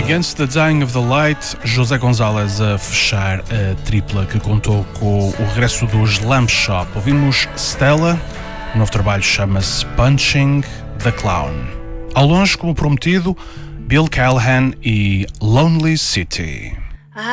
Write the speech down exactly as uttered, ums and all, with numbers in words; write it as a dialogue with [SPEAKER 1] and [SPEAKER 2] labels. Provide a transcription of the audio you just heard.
[SPEAKER 1] Against the Dying of the Light, José Gonzalez a fechar a tripla que contou com o regresso do Slam Shop. Ouvimos Stella, o novo trabalho chama-se Punching the Clown. Ao longe, como prometido, Bill Callahan e Lonely City.